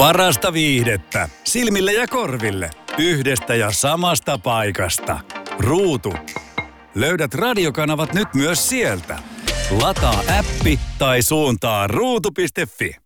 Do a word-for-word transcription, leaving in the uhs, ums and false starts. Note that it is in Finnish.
Parasta viihdettä silmille ja korville yhdestä ja samasta paikasta. Ruutu. Löydät radiokanavat nyt myös sieltä. Lataa appi tai suuntaa ruutu piste fi.